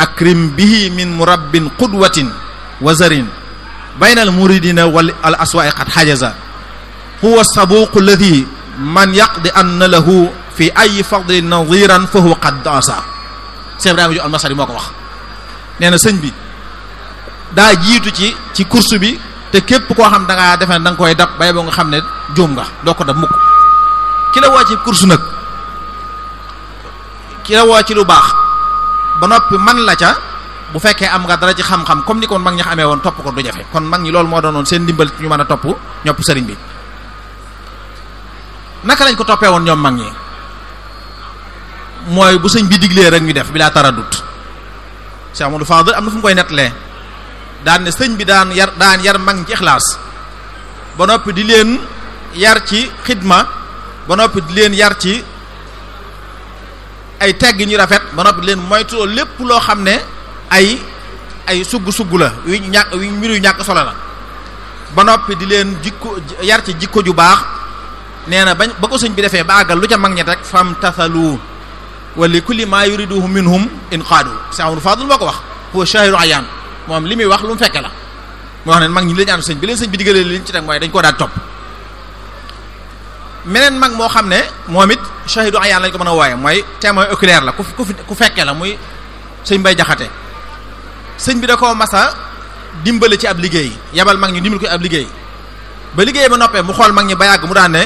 akrim bihi min murabbin qudwatin wa zarin bayna al muridina wal al aswa'i qad hajaza huwa sabuq alladhi man yaqdi anna lahu fi ay fadli nadiran fa huwa qad dasa Cheikh Ibrahima Diop al-Masari moo ko wax nee na sëñ bi daa jiitu ci course bi te képp koo xam da ngaa defe ne da nga koy dab bay boo nga xam ne juum nga doo ko dab mukk ki la woo ci course nag ki la woo ci lu baax ba noppi man la ca bu fekkee am nga dara ci xam-xam comme ni ko mag ñi amee woon topp ko du jafe kon mag ñi loolu moo doonoon seen ndimbal ñu mën a topp ñopp sëriñ bi naka lañ ko toppee woon ñoom mag ñi mooy bu sëñ bi diglee rek ñu def bi laa taradut Cheikh Amadou Fadel am na fu mu koy nettalee daan ne sëñ bi daan yar mag ñi ci ixlaas ba noppi di leen yar ci xidma ba noppi di leen yar ci ay tegg ñu rafet ba noppi di leen moytuloo lépp loo xam ne ay sugg la yu mbiru ñàkk solo la ba noppi di leen yar ci jikko ju baax nee na ba ko sëñ bi defee ba àggal lu ca mag ñi rek fam tasalu wa li kulli ma yuriduhu minhum inqaadu Cheikh Amadou Fadl moo ko wax huwa shahidu ayaan moom li muy wax lu mu fekke la moo wax ne mag ñi lañu ànd sëñ bi leen sëñ bi diggalee liñ ci teg mooy dañ koo daal topp meneen mag moo xam ne moom it shahidu ayaan lañ ko mën a wooye mooy témoin oculaire la ku fekke la muy sëñ Mbay Jaxate sëñ bi da koo masa dimbale ci ab liggéey yabal mag ñi dimbal ko ab liggéey ba liggéey ba noppee mu xool mag ñi ba yàgg mu daan ne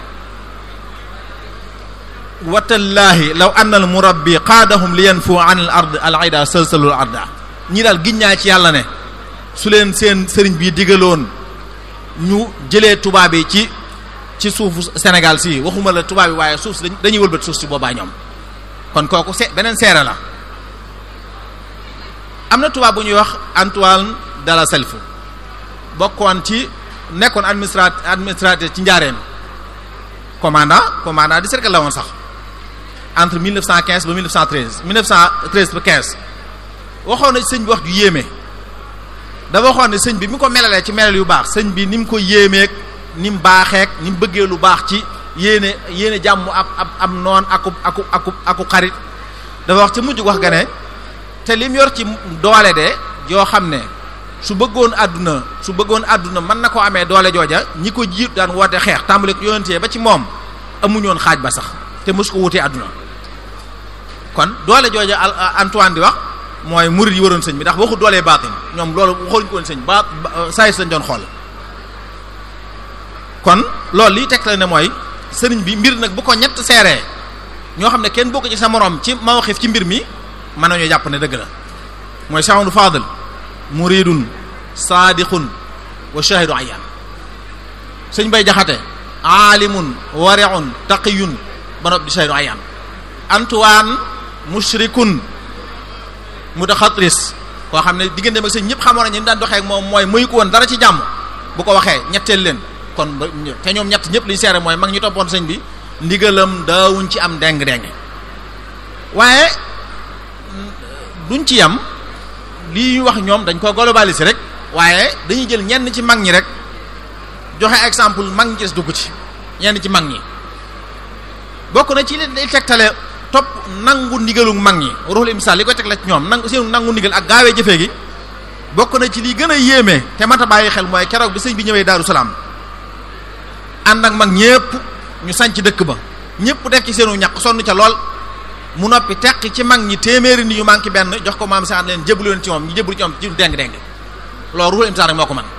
watallaahi law anna al murabbi qaadahum li yanfu an al ard al aida salsalul arda ñii daal giññaa ci yàlla ne su leen seen sëriñ bi digaloon ñu jëlee tubaab yi ci suufu Sénégal si waxuma la tubaab yi waaye suuf si dañuy wëlbat suuf si boobaa ñoom kon kooku beneen seere la am na tubaab bu ñuy wax Antoine de la Self bokkoon ci nekkoon administrateur ci njaareem commandant di cercle la woon sax entre 1915 ba 1913 ba 15 waxoon na sëñ bi wax ju yéeme dafa waxoon ne sëñ bi mi ko melalee ci melal yu baax sëñ bi ni mu ko yéemeek ni mu baaxeek ni mu bëggee lu baax ci yéene jàmm ab noon aku xarit dafa wax ci mujj wax ga ne te lim yor ci doole de yoo xam ne su bëggoon àdduna mën na ko amee doole jooja ñi ko jiit daan woote xeex tàmbale ko yonentee ba ci moom amuñoon xaaj ba sax te mos ko wutee àdduna kon doole jooja Antoine di wax mooy murid yi waroon sëñ bi ndax waxu doolee baatin ñoom loolu waxuñ ko woon sëñ ba saa lañ doon xool kon loolu liy teg la ne mooy sëriñ bi mbir nag bu ko ñett seeree ñoo xam ne kenn bokk ci sa morom ci mawxif ci mbir mi mën nañoo jàpp ne dëgg la mooy Cheikh Amadou Fadel muridun saadiqun wa shahidu ayaan sëñ Bay Jaxate aalimun wari'un taqiyun ba noppi di shahidu ayaan Antoine mushrikun mutaxatris koo xam ne diggante ak sëñ ñëpp xamoon nañu daan doxee ak moom mooy muy ko woon dara ci jàmm bu ko waxee ñetteel leen kon te ñoom ñett ñëpp li ñu seere mooy mag ñu toppoon sëñ bi ndigalam daawuñ ci am deng-deng waaye duñ ci yam lii ñu wax ñoom dañ ko globaliser rek waaye dañuy jël ñenn ci mag ñi rek joxe exemple mag ñi ci des dugg ci ñenn ci mag ñi bokk na ci li day tegtale topp nangu ndigalu mag ñi ruuxul imsaal li koy teg la ci ñoom nangu ndigal ak gaawee jëfee gi bokk na ci li gën a yéeme te mata bàyyi xel mooy keroog bi sëñ bi ñëwee Daaru Salaam ànd ak mag ñépp ñu sanc dëkk ba ñépp def ci seenu ñaq sonn ca lool mu noppi teq ci mag ñi téeméeri ni yu manqué benn jox ko maam sa leen jébbalu leen ci moom ñu jébbalu ci moom ci deng-deng loolu ruuxul imsaal rek moo ko man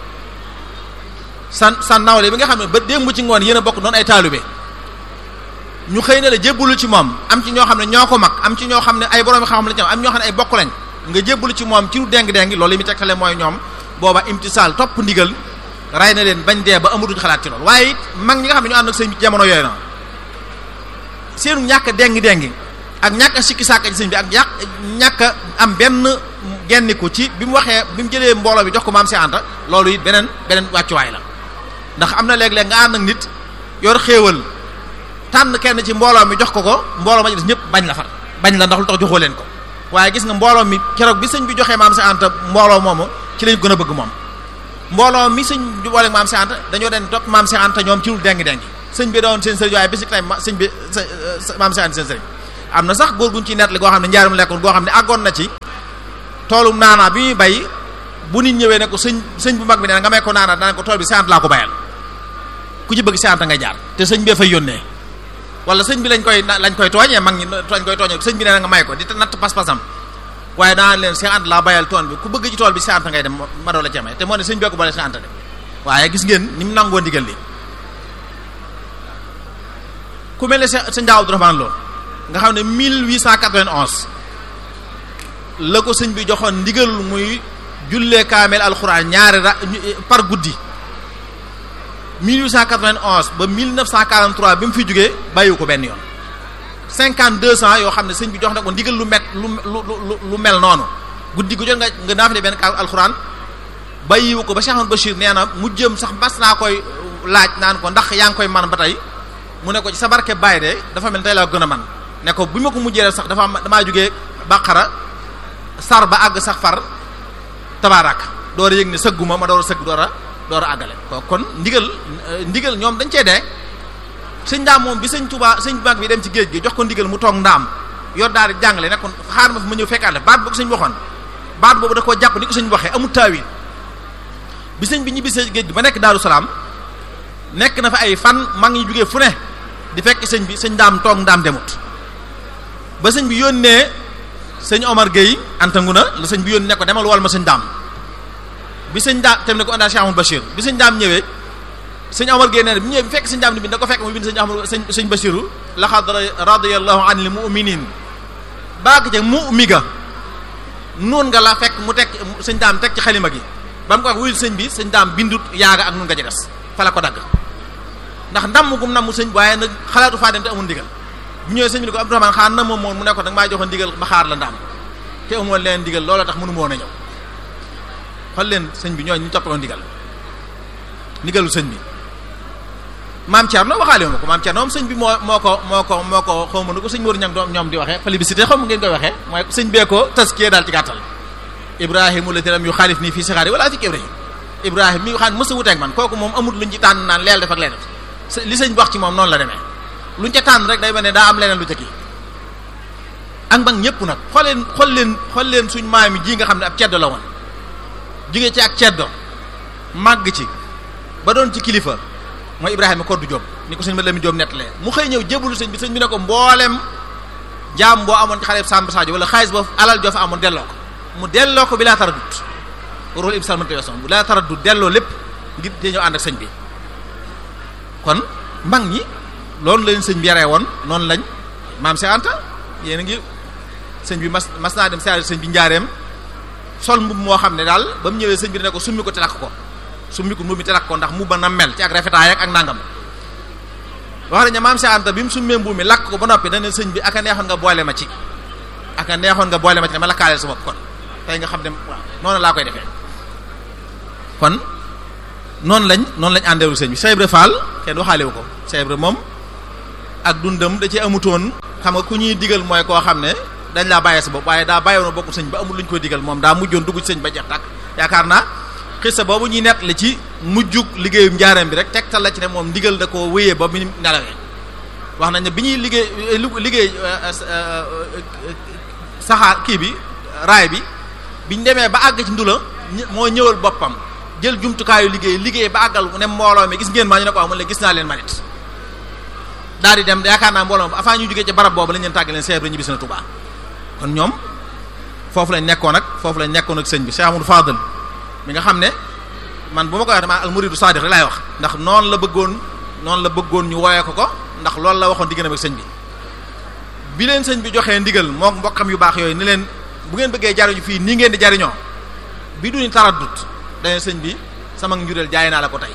san nawle bi nga xam ne ba démb ci ngoon yéen a bokk doon ay taalibe ñu xëy na la jébbalu ci moom am ci ñoo xam ne ñoo ko mag am ci ñoo xam ne ay borom xam-xam la ci am ñoo xam ne ay bokk lañ nga jébbalu ci moom ci lu deng-deng loolu li mu tegtale mooy ñoom booba imtisaal topp ndigal ray na leen bañ dee ba amatuñ xalaat ci loolu waaye it mag ñi nga xam ne ñu ànd ak sëñ bi jamono yooyu na seenu ñàkk deng-deng ak ñàkk a sikki sàkk ci sëñ bi ak ñàkk a am benn genniku ci bi mu waxee bi mu jëlee mbooloo bi jox ko maam si Anta loolu it beneen wàccuwaay la ndax am na léeg-léeg nga ànd ak nit yor xéewal tànn kenn ci mbooloo mi jox ko mbooloo ma ci des ñëpp bañ la ndax lu tax joxoo leen ko waaye gis nga mbooloo mi keroog bi sëñ bi joxee maam si Anta mbooloo moomu ci lañ gën a bëgg moom mbooloo mi sëñ bi booleeg maam si Anta dañoo den topp maam si Anta ñoom ci lu dengi sëñ bi doon seen sëriñ waaye bisi tay sëñ bi maam si Anta seen sëriñ am na sax góor guñ ci nettali goo xam ne njaarum lekkoon goo xam ne àggoon na ci toolum naanaa bi muy bay bu nit ñëwee ne ko sëñ bu mag bi nee nga may ko naanaa dana ko tool bi 50 laa ko bayal ku ci bëgg 50 ngay jaar te sëñ bee fay yónnee wala sëñ bi lañ koy tooñee mag ñi lañ koy tooñee sëñ bi nee nga may ko di natt pas-pasam waaye daan leen 50 laa bayal tool bi ku bëgg ci tool bi 50 ngay dem ma doo la ci may te moo ne sëñ bee ko boole 50 dem waaye gis ngeen ni mu nangoo ndigal li ku mel ne sëñ Daaw Abdourahmane Lo nga xam ne 1891 la ko sëñ bi joxoon ndigalul muy jullee kaamel alxuraan ñaari par guddi 1891 ba 1943 bi mu fi jógee bàyyiwu ko benn yoon 52 ans yoo xam ne sëñ bi jox na ko ndigal lu mel noonu guddi gu jot nga naafile benn kaamel alxuraan bàyyiwu ko ba Cheikh Ahmadou Bachir nee na mu jëm sax mas naa koy laaj naan ko ndax yaa ngi koy man ba tey mu ne ko ci sa barke Baye de dafa mel tey laa gën a man ne ko bi ma ko mujjee def sax damaa jógee Baqara sar ba àgg sax far tabaarak door a yëg ne sëgguma ma door a sëgg door a àggale kon ndigal ñoom dañ cee dee sëñ Ndaam moom bi sëñ Tuubaa sëñ mag bi dem ci géej gi jox ko ndigal mu toog Ndaam yor daal di jàngale ne kon xaar ma fi ma ñëw fekkaale baat boobu sëñ waxoon baat boobu da koo jàpp ni ko sëñ waxee amul taawil bi sëñ bi ñibbisee géej gi ba nekk Daaru Salaam nekk na fa ay fan mag ñi jógee fu ne di fekk sëñ bi sëñ Ndaam toog Ndaam demut ba sëñ bi yónnee sëñ Omar Gueye antangu na la sëñ bi yónnee ne ko demal wal ma sëñ Ndaam bi sëñ Ndaam tam ne ko andaa Cheikh Ahmadou Bachir bi sëñ Ndaam ñëwee sëñ Omar Gueye nee na bi ñëwee bi fekk sëñ Ndaam ni bi da ko fekk mu bind sëñ Bachiru laqad radiyallahu anil mu'minin baag ca mu'mi ga noon nga la fekk mu teg sëñ Ndaam teg ci xalima gi ba mu ko wax wuyul sëñ bi sëñ Ndaam bindut yaaga ak nun nga ci des fa la ko dagg ndax ndam gum namu sëñ waaye nag xalaatu faa dem te amul ndigal bu ñëwee sëñ bi ne ko Abdourahmane xaar na moom mu ne ko nag maa joxoon ndigal ma xaar la Ndaam te amoon leen ndigal loola tax mënu ma woon a ñëw xool leen sëñ bi ñooñu ñu toppaloon ndigalu sëñ bi maam Thierno waxaale ma ko maam Thierno moom sëñ bi moo ko xaw ma nu ko sëñ Mourou Niang ñoom di waxee plébiscité xaw ma ngeen koy waxee mooy sëñ bee ko taskiyee daal ci gàttal Ibrahima la teram yu xaalif nii fii saxaari wala fik Ibrahima mi xam mësa wuteeg man kooku moom amul luñ ci tànn naan leel def ak leen def li sëñ wax ci moom noonu la demee luñ ca tànn rek day mel ne daa am leneen lu ca kii ak mag ñëpp nag xool leen suñ maam yi ji nga xam ne ab ceddo la woon jóge ci ak ceddo màgg ci ba doon ci kilifa mooy Ibrahima Koddu Jóob ni ko sëñ ma Lamin Jóob nettalee mu xëy ñëw jébbalu sëñ bi ne ko mboolem jaam boo amoon ci xale Samba Sadio wala xaalis boo alal joo fa amoon delloo ko mu delloo ko bi laa tara dut rôle ibsal mënta yoson bu laa tara dut delloo lépp ngir te ñëw ànd ak sëñ bi kon mag ñi loolu lañ sëñ bi yaree woon noonu lañ maam si Anta yéen a ngi sëñ bi mas naa dem siyaare sëñ bi njaareem sol mbub moo xam ne daal ba mu ñëwee sëñ bi ne ko summi ko te lakk ko summi ko mbub mi te lakk ko ndax mu ba na mel ci ak rafetaay ak nangam wax nañ ne maam si Anta bi mu summee mbub mi lakk ko ba noppi dana sëñ bi aka neexoon nga boole ma ci dama lakkaaleel sa bopp kon tey nga xam ne waaw noonu laa koy defee kon noonu lañ àndeeru sëñ bi Cheikh Ibra Fall kenn waxaalewu ko Cheikh Ibra moom ak dundam da ci amutoon xam nga ku ñuy digal mooy koo xam ne dañ laa bàyyee sa bopp waaye daa bàyyoon bokku sëñ ba amul lu ñu koy digal moom daa mujjoon dugg ci sëñ ba jeex tàkk yaakaar naa xissa boobu ñuy nett li ci mujjug liggéeyum njaareem bi rek tegtal la ci ne moom ndigal da koo wéyee ba mu nelawee wax nañ ne bi ñuy liggéey saxaar kii bi raay bi biñ demee ba àgg ci ndula moo ñëwal boppam jël jumtukaayu liggéey ba àggal ne mbooloo mi gis ngeen maa ñu ne ko amul gis naa leen manit daal di dem yaakaar naa mbooloo avant ñu jógee ci barab boobu lañ leen tàgg leen Cheikh Ibra ñibbisi na Touba kon ñoom foofu lañ nekkoon ak sëñ bi Cheikh Amadou Fadel mi nga xam ne man bu ma koy wax dama al muridu sadiq rek laay wax ndax noonu la bëggoon ñu woowee ko ndax loolu la waxoon diggante ak sëñ bi leen sëñ bi joxee ndigal moo mbokkam yu baax yooyu ni leen bu ngeen bëggee jariñu fii nii ngeen di jariñoo bi duñu taraddut dane sëñ bi sama njureel jaay naa la ko tey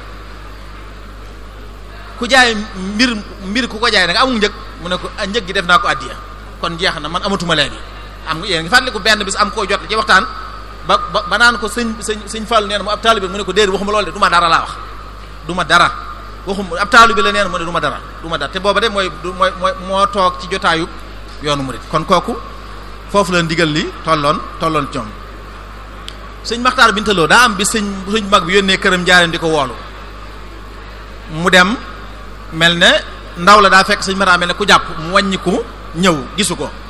ku jaay mbir ku ko jaay da nga amul njëg mu ne ko njëg gi def naa ko addiya kon jeex na man amatuma léegi am nga yéen ngi fàttaliku benn bis am koo jot ci waxtaan ba naan ko sëñ Fallu nee na mu ab taalibe mu ne ko déedéet waxuma loolu de du ma dara laa wax du ma dara waxuma ab taalibe la nee na mu ne du ma dara te booba de moo toog ci jotaayu yoonu murid kon kooku foofu la ndigal li tolloon ci ñoom sëñ Maxtaar Bintaloo daa am bi sëñ mag bi yónnee këram njaareem di ko woolu mu dem mel ne ndaw la daa fekk sëñ Maxtaar mel ne ku jàpp mu wàññiku ñëw gisu ko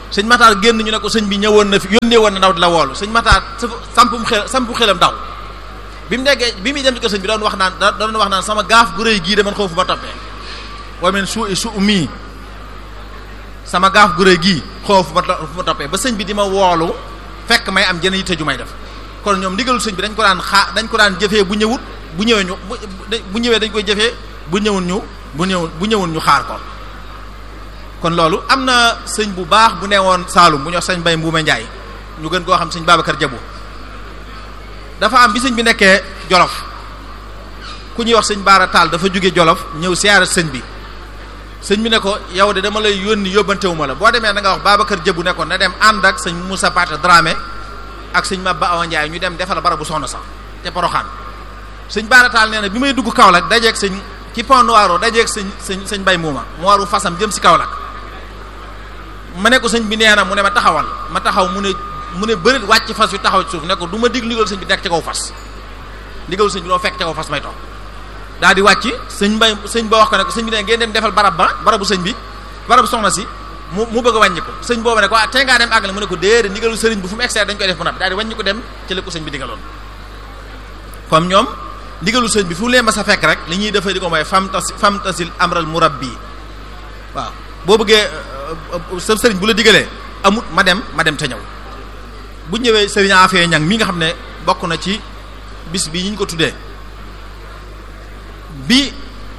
sëñ Matar génn ñu ne ko sëñ bi ñëwoon na fi yónnee woon na ndaw di la woolu sëñ Matar sampu xelam daw bi mu nekkee bi muy dem ci ko sëñ bi doon wax naan sama gaaf gu rëy gii de man xaw fu ma toppee wa min su mii sama gaaf gu rëy gii xaw fu ma toppee ba sëñ bi di ma woolu fekk may am jën yitte ju may def kon ñoom ndigalul sëñ bi dañ ko daan jëfee bu ñëwut bu ñëwee dañ koy jëfee bu ñëwun ñu xaar ko kon loolu am na sëñ bu baax bu newoon Saalum bu ñu wax sëñ Mbay Mbuuma Njaay ñu gën koo xam sëñ Babacar Jabu dafa am bi sëñ bi nekkee Jolof ku ñuy wax sëñ Baara Taal dafa jóge Jolof ñëw siyaara sëñ bi sëñ bi ne ko yow de dama lay yónni yóbbantewuma la boo demee na nga wax Babacar Jabu ne ko na dem ànd ak sëñ Moussa Pata Dramé ak sëñ Mabba Awa Njaay ñu dem defal barabu soxna sax te Poroxaan sëñ Baara Taal nee na bi may dugg Kaolack dajeeg sëñ ci Pont Noiro dajeeg sëñ Mbay Muuma mu waru fasam jëm si Kaolack ma ne ko sëñ bi nee na mu ne ma taxawal ma taxaw mu ne bërit wàcc fas yu taxaw ci suuf ne ko du ma dig ndigal sëñ bi nekk ci kaw fas ndigal sëñ bi doo fekk ci kaw fas may toog daal di wàcc sëñ ba wax ko ne ko sëñ bi ne ngeen dem defal barabu sëñ bi barabu soxna si mu bëgg a wàññi ko sëñ boobu ne ko tey ngaa dem àggale mu ne ko déedéet ndigalu sëriñ bi fu mu externe dañ koy def bu noppi daal di wàññi ko dem ci la ko sëñ bi digaloon comme ñoom ndigalu sëñ bi fu leen ma sa fekk rek li ñuy defee di ko mooy famtasil amral murabbi waaw boo bëggee sa sëriñ bu la digalee amut ma dem te ñëw bu ñëwee sëriñ Afee Ñang mi nga xam ne bokk na ci bis bi ñu ko tuddee bi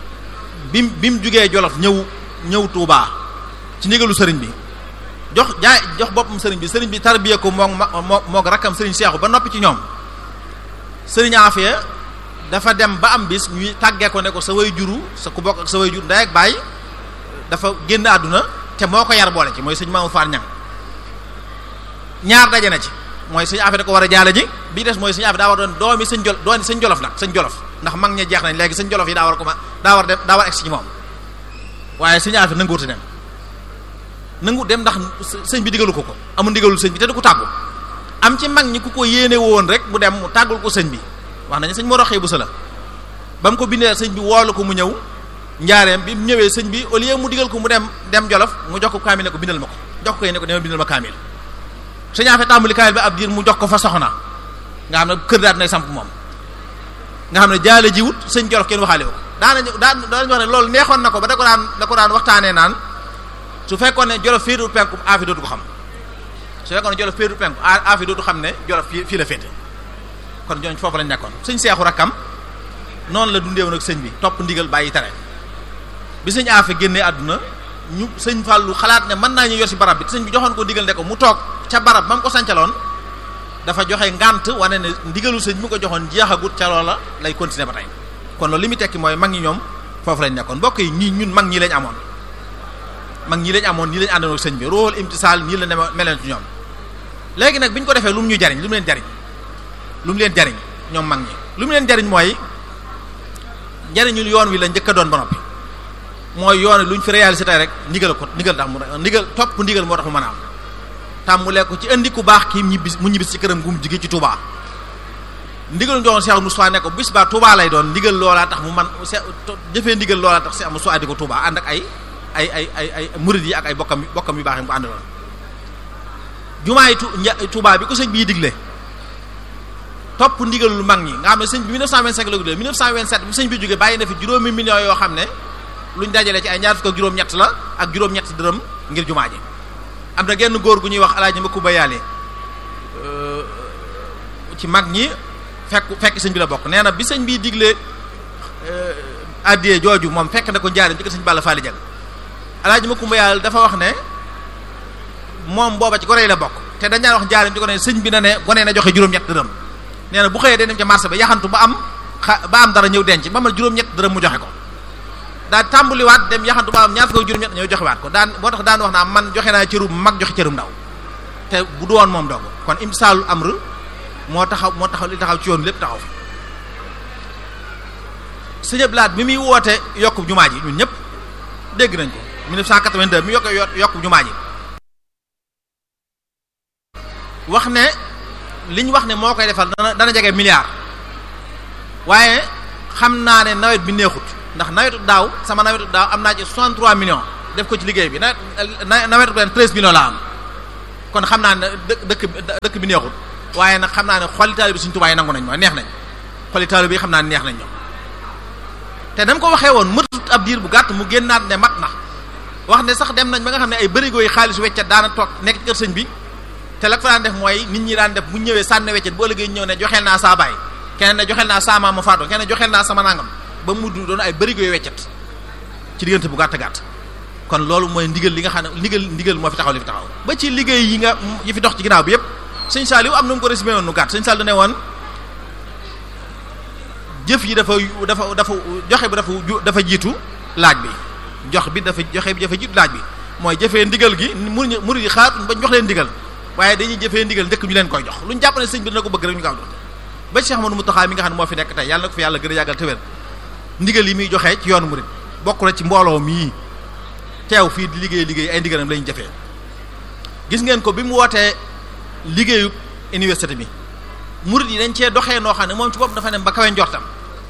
mu jugee Jolof ñëw Tuubaa ci ndigalu sëriñ bi jox boppam sëriñ bi tarbiya ko moog rakkam sëriñ Seexu ba noppi ci ñoom sëriñ Afee dafa dem ba am bis ñuy tàggee ko ne ko sa way juru sa ku bokk ak sa way jur ndey ak baay dafa génn àdduna te moo ko yar boole ci mooy sëñ Maamu Faar Ñang ñaar daje na ci mooy sëñ Afee da ko war a jaale ji bii des mooy sëñ Afee daa war doon doomi sëñ Jolof nag sëñ Jolof ndax mag ña jeex nañ léegi sëñ Jolof yi daa war egsi ci moom waaye sëñ Afee nanguwuti dem ndax sëñ bi digalu ko amul ndigalul sëñ bi te du ko tàggu am ci mag ñi ku ko yéene woon rek mu dem mu tàggul ko sëñ bi wax nañu sëñ moo roxee bu sa la ba mu ko bindee sëñ bi woolu ko mu ñëw njaareem bi mu ñëwee sëñ bi au lieu mu digal ko mu dem Jolof mu jox ko kaamil ne ko bindal ma ko jox ko ne ko dama bindal ma kaamil sëñ Afee tàmbali kaamil bi ab diir mu jox ko fa soxna nga xam ne kër daal nay samp moom nga xam ne jaale jiwut sëñ Jolof kenn waxaale ko daanañu wax ne loolu neexoon na ko ba da ko daan waxtaanee naan su fekkoon ne Jolof féetul penku Afee dootu ko xam su fekkoon ne Jolof féetul penku Afee dootu xam ne Jolof fii la féete kon ñooñu foofu lañ nekkoon sëñ Seexu rakkam noonu la dundeewoon ak sëñ bi topp ndigal bàyyi tere bi sëñ Afee génnee àdduna ñu sëñ Fàllu xalaat ne mën naa ñu yor si barab bi sëñ bi joxoon ko ndigal ne ko mu toog ca barab ba mu ko sancaloon dafa joxe ngànt wane ne ndigalu sëñ bi mu ko joxoon jeexagut ca loola lay continuer ba tey kon loolu li muy tekki mooy mag ñi ñoom foofu lañ nekkoon mbokk yi ñun mag ñi lañ amoon nii lañ àndoon ak sëñ bi rool imtisaal nii la ne meleen ci ñoom léegi nag bi ñu ko defee lu mu ñu jariñ lu mu leen jariñ ñoom mag ñi lu mu leen jariñ mooy njariñul yoon wi la njëkk a doon ba noppi mooy yoon lu ñu fi réalisé tey rek ndigal tax topp ndigal moo tax mu mën a am tàmmulee ko ci indi ku baax kii mu ñibbis ci këram gu mu jige ci Touba ndigal joxoon Cheikh Moussa ne ko bis ba Touba lay doon ndigal loolaa tax mu man jëfee ndigal loolaa tax Cheikh Moussa di ko Touba ànd ak ay murid yi ak ay bokkam yu baax yi mu àndaloon jumaay Touba bi ko sëñ bii digle topp ndigal lu mag ñi nga xam ne sëñ bi 1925 la ko digle 1927 bi sëñ bi jógee bàyyi na fi juróomi millions yoo xam ne luñ dajale ci ay ñaar fukk ak juróom-ñett la ak juróom-ñett dërëm ngir jumaa ji am na genn góor gu ñuy wax alaaji Makumba Yaale ci mag ñi fekk sëñ bi la bokk nee na bi sëñ bi digle addiyee jooju moom fekk na ko njaarim ci ko sëñ Balla Faali Jag alaaji Makumba Yaale dafa wax ne moom booba ci gone yi la bokk te dañ daan wax njaarim ci ko ne sëñ bi na ne gone na joxe juróom-ñett dërëm nee na bu xëyee day dem ca marché ba yaxantu ba am dara ñëw denc ba ma juróom-ñett dërëm mu joxe ko daan tàmbuliwaat dem yaxantu ba am ñaar fukk juróom-ñett ñëw joxewaat ko boo tax daan wax naa man joxe naa cërum mag joxe cërum ndaw te bu du woon moom dong kon imtisaalul amr moo taxaw li taxaw ci yoon lépp taxaw fi sëñ Ablaat bi muy woote yokku jumaa ji ñun ñëpp dégg nañ ko 1982 mi yokku jumaa ji wax ne li ñu wax ne moo koy defal dana jege milliard waaye xam naa ne nawet bi neexut ndax nawetu daaw am naa ci 63 millions def ko ci liggéey bi nawetu ren 13 millions laa am kon xam naa ne dëkk bi neexul waaye nag xam naa ne xoli taalibe bi Sëriñ Tuubaa yi nangu nañ ma neex nañ xoli taalibe bi xam naa ne neex nañ ñoom te dama ko waxee woon matut ab diir bu gàtt mu génnaat ne mat na wax ne sax dem nañ ba nga xam ne ay bërigo yi xaalis weccat daana toog nekk kër sëñ bi te la ko fa daan def mooy nit ñi daan def bu ñëwee sànni weccet boo ëllëgee ñëw ne joxeel naa saa baay keneen ne joxeel naa saa maam ma faatoo keneen ne joxeel naa sama nangam ba mu doon ay bërigo yi weccet ci diggante bu gàtt gàtt kon loolu mooy ndigal li nga xam ne ndigal moo fi taxaw li fi taxaw ba ci liggéey yi fi dox ci ginnaaw bi yëpp sëñ Saliou am na mu ko résumé woon nu gàtt sëñ Saliou ne woon jëf yi dafa joxe bi dafa jiitu laaj bi joxe bi dafa jiitu laaj bi mooy jëfee ndigal gi murid yi xaar ba jox leen ndigal waaye dañuy jëfee ndigal njëkk ñu leen koy jox lu ñu jàpp ne sëñ bi dina ko bëgg rek ñu gaaw jox ba Cheikh Ahmadou Mountakha mi nga xam ne moo fi nekk tey yàlla na ko fi yàlla gën a yàggal te wér ndigal yi muy joxee ci yoonu murid bokk na ci mbooloo mii teew fii di liggéey ay ndigalam lañu jëfee gis ngeen ko bi mu wootee liggéeyu université bi murid yi dañ cee doxee noo xam ne moom ci bopp dafa dem ba kawe njortam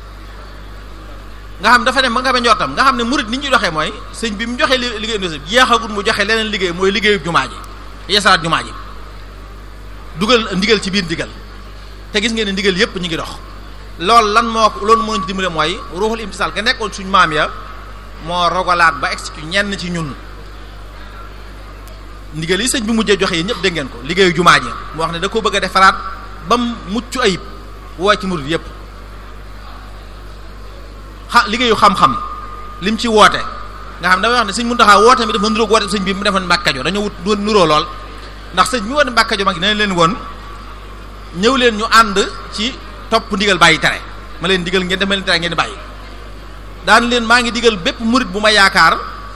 nga xam ne murid nit ñuy doxee mooy sëñ bi mu joxee liggéey université bi jeexagul mu joxe leneen liggéey mooy liggéeyu jumaa ji yeesalaat jumaa ji dugal ndigal ci biir ndigal te gis ngeen ne ndigal yépp ñu ngi dox loolu loolu moo ñu dimbale mooy ruuxul imtisaal ga nekkoon suñu maam ya moo rogalaat ba egsi ci ñenn ci ñun ndigal yi sëñ bi mujjee joxe yi ñëpp dégg ngeen ko liggéeyu jumaa ji mu wax ne da ko bëgg a defaraat ba mu mucc ayib woo ci murid yépp liggéeyu xam-xam lim ci woote nga xam damay wax ne sëñ Muntaxa woote mi dafa nuróog woote sëñ bi mu defoon Mbàkke Kajoor dañoo wut nuroo lool ndax sëñ bi woote Mbàkke Kajoor mag dina leen woon ñëw leen ñu ànd ci topp ndigal bàyyi tere ma leen digal ngeen def ma leen tere ngeen di bàyyi daan leen maa ngi digal bépp murid bu ma yaakaar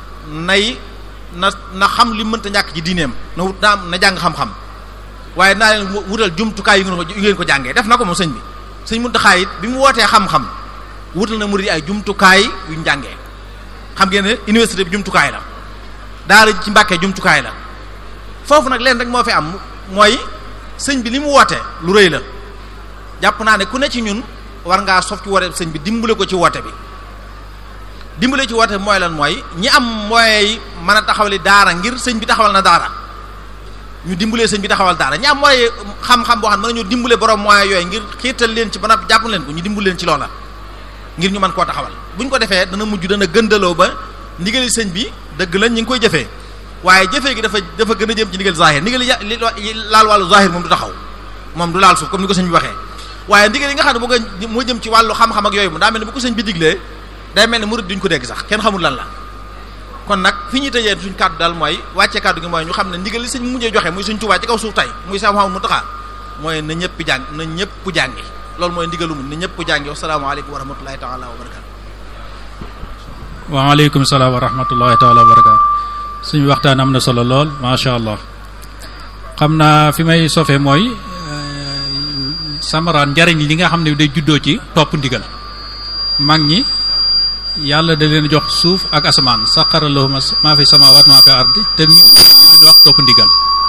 na xam li mënta ñàkk ci diineem na jàng xam-xam waaye naa leen wutal jumtukaay yu ngeen ko jàngee def na ko moom sëñ bi sëñ Muntaxa it bi mu wootee xam-xam wutal na murid yi ay jumtukaay yu ñu jàngee xam ngeen ne université bi jumtukaay la daara ci Mbàkke jumtukaay la foofu nag leen rek moo fi am mooy sëñ bi li mu woote lu rëy la jàpp naa ne ku ne ci ñun war ngaa sof ci woote sëñ bi dimbale ko ci woote bi dimbale ci woote bi mooy lan mooy ñi am mooy mën a taxawali daara ngir sëñ bi taxawal na daara ñu dimbalee sëñ bi taxawal daara ñi am mooy xam-xam boo xam ne mën nañu dimbale borom moyen yooyu ngir xiirtal leen ci ba noppi jàpp leen ko ñu dimbale leen ci loola ngir ñu mën koo taxawal buñ ko defee dana mujj dana gëndaloo ba ndigali sëñ bi dëgg lañ ñu ngi koy jëfee waaye jëfee gi dafa gën a jëm ci ndigal zahir ndigal laal wàllu zahir moom du taxaw moom du laal suuf comme ni ko sëñ bi waxee waaye ndigal yi nga xam ne moo jëm ci wàllu xam-xam ak yooyu mu daa mel ne bu ko sëñ bi diglee day mel ne murid duñ ko dégg sax kenn xamul lan la kon nag fi ñuy tëjee suñ kàddu daal mooy wàcce kàddu gi mooy ñu xam ne ndigal li sëñ mujjee joxe muy suñ Tuubaa ci kaw suuf tey muy Cheikh Mouhamadou Mountakha mooy na ñëpp jàngi loolu mooy ndigalu mu na ñëpp jàngi wasalaamaaleykum wa rahmatullahi taala wa barakatu waaleykum salaam wa rahmatullahi taala wa barakatu suñu waxtaan am na solo lool macha allah xam naa fi may sofee mooy samaraan njariñ li nga xam ne day juddoo ci topp ndigal mag ñi yàlla da leen jox suuf ak asamaan saqara lahu maa fi samaawaat maa fi ardi te ñu wax topp ndigal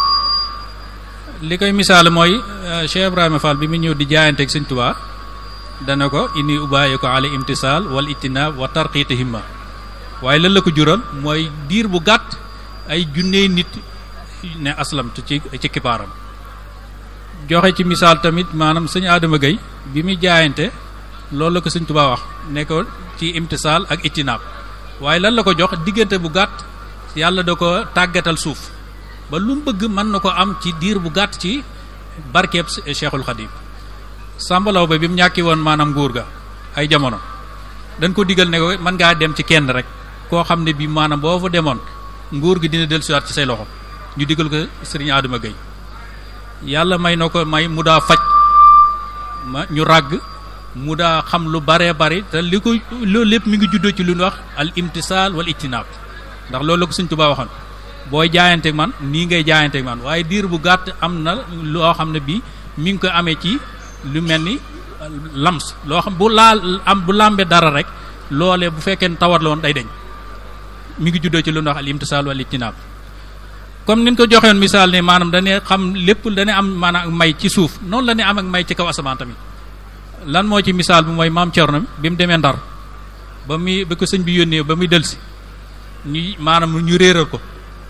li koy misaal mooy Cheikh Ibrahima Fall bi mu ñëw di jaayanteeg Sëñ Tuubaa dana ko inni ubaayi ko ala imtisaal wal ittinab wa tarqiiti himma waaye lan la ko jural mooy diir bu gàtt ay junney nit ne aslamtu ci kipaaram joxe ci misaal tamit maanaam sëñ Adama Gueye bi muy jaayante loolu la ko Sëñ Tuubaa wax ne ko ci imtisaal ak ittinab waaye lan la ko jox diggante bu gàtt yàlla da ko tàggatal suuf ba lu mu bëgg mën na ko am ci diir bu gàtt ci barkeeb Cheikhul Khadim sàmbalaw ba bi mu ñàkki woon maanaam nguur ga ay jamono dañ ko digal ne ko mën ngaa dem ci kenn rek koo xam ne bi maanaam boo fa demoon nguur gi dina dellusiwaat ci say loxo ñu digal ko Serigne Adama Gueye yàlla may na ko may mu daa faj ñu ràgg mu daa xam lu baree bari te li ko loolu lépp mi ngi juddoo ci lu ñu wax al imtisaal wal ijtinaab ndax loolu la ko Sëñ Tuubaa waxoon booy jaayanteeg man nii ngay jaayanteeg man waaye diir bu gàtt am na loo xam ne bii mi ngi ko amee ci lu mel ni lams loo xam bu làmbee dara rek loolee bu fekkee ne tawat la woon day deñ mi ngi juddoo ci lu ñu wax al imtisaal wal ijtinaab comme ni ñu ko joxewoon misaal ne maanaam dañuy xam lépp dañuy am maanaam may ci suuf noonu la ñuy am ak may ci kaw asamaan tamit lan moo ci misaal bi mooy maam Cerno bi mu demee Ndar ba ko sëñ bi yónnee ba muy delsi ñu maanaam ñu réeral ko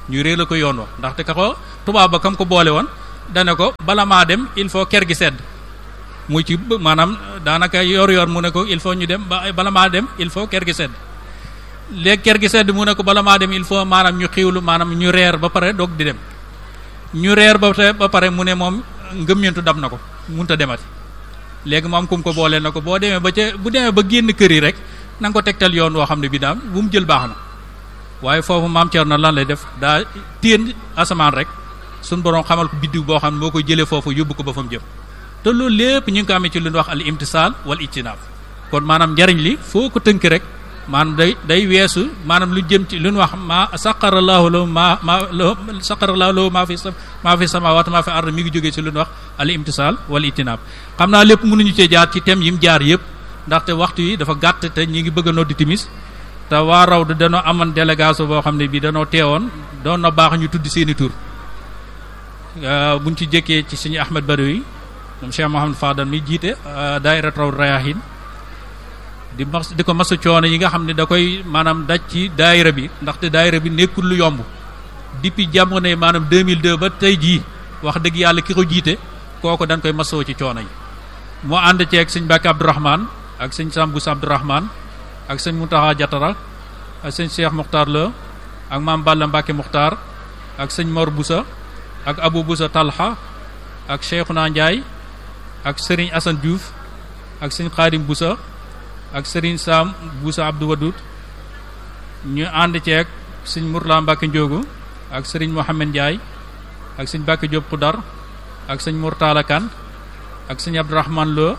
ñu réer la ko yoon wa ndaxte ka ko tubaab ba kam ko boole woon dane ko bala maa dem il faut ker gi sedd muy ci maanaam daanaka yor mu ne ko il faut ñu dem bala maa dem il faut ker gi sedd léegi ker gi sedd mu ne ko bala maa dem il faut maanaam ñu xiwlu maanaam ñu reer ba pare doog di dem ñu reer ba pare mu ne moom ngëmmentu dab na ko munta demati léegi moom kum ko booleel na ko boo demee bu demee ba génn kër yi rek na nga ko tegtal yoon woo xam ne bi daam bu mu jël baax na waaye foofu maam Thierno lan lay def daa téen asamaan rek suñ borom xamal ko biddiw boo xam ne moo koy jëlee foofu yóbbu ko ba fa mu jëm te loolu lépp ñu ngi ko amee ci lu ñu wax al imtisaal wal ijtinaab kon maanaam njariñ li foo ko tënk rek maanaam day weesu maanaam lu jëm ci lu ñu wax maa saqarallahu lahu saqarallahu lahu maa fi samaawaati maa fi ard mi ngi jógee ci lu ñu wax al imtisaal wal ijtinaab xam naa lépp mënuñu cee jaar ci thème yi mu jaar yëpp ndaxte waxtu yi dafa gàtt te ñi ngi bëgg a noddi timis te waa raw da danoo amoon délégation boo xam ne bii danoo teewoon doon na baax ñu tudd seeni tur buñ ci jëkkee ci suñu Ahmed Badawi moom Cheikh Mouhamed Fadal mi jiite daayira Rawdu Rayaahin di ko masu coono yi nga xam ne da koy maanaam daj ci daayira bi ndaxte daayira bi nekkul lu yomb depuis jamono maanaam 2002 ba tey jii wax dëgg yàlla ki ko jiite kooku dañ koy masoo ci coono yi moo ànd ceeg sëñ Mbàkke Abdourahmane ak sëñ Sambous Abdourahmane ak sëñ Mountakha Diatara ak sëñ Cheikh Mokhtar Lo ak maam Balla Mbacke Mokhtar ak sëñ Mor Boussa ak Abou Boussa Talha ak Cheikhouna Ndiaye ak Serigne Assane Diouf ak sëñ Khadim Boussa ak Serigne Sam Boussa Abdou Wadoud ñu ànd ceeg sëñ Mourla Mbacke Ndiogu ak Serigne Mohamed Ndiaye ak sëñ Mbacke Diop Khoudar ak sëñ Mourtala Kane ak sëñ Abdourahmane Lo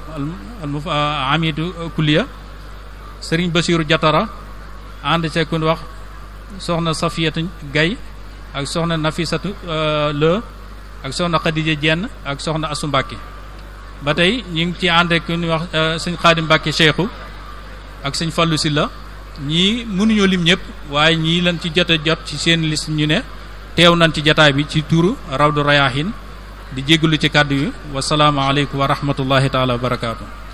Amidou Kouliya Serigne Bassirou Diatara ànd ceeg ku ñu wax soxna Safiyatu Gaye ak soxna Nafisatu Lo ak soxna Khadija Dieng ak soxna Assou Mbacke ba tey ñu ngi ci ànd ak ku ñu wax sëñ Khadim Mbacke Cheikhou ak sëñ Fallou Silla ñii mënuñoo lim ñëpp waaye ñii lañ ci jot ci seen liste ñu ne teew nañ ci jataay bi ci turu Rawdu Rayaahin di jéggalu ci kàddu yi wasalaamaaleykum wa rahmatullahi taala wa barakaatu